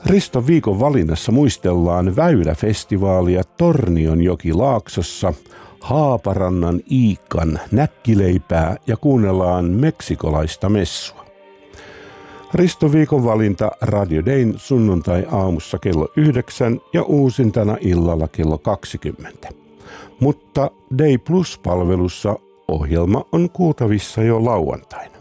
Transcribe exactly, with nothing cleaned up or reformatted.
Riston viikon valinnassa muistellaan Väyläfestivaalia Tornionjokilaaksossa, Haaparannan Iikan näkkileipää ja kuunnellaan meksikolaista messua. Riston viikon valinta Radio Dayn sunnuntai-aamussa kello yhdeksän ja uusintana illalla kello kaksikymmentä. Mutta Day Plus-palvelussa ohjelma on kuultavissa jo lauantaina.